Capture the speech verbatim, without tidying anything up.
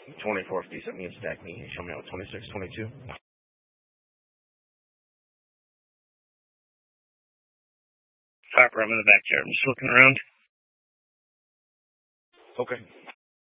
twenty-four fifty, send me a stack me. Show me out twenty-six, twenty-two. Harper, I'm in the backyard. I'm just looking around. Okay.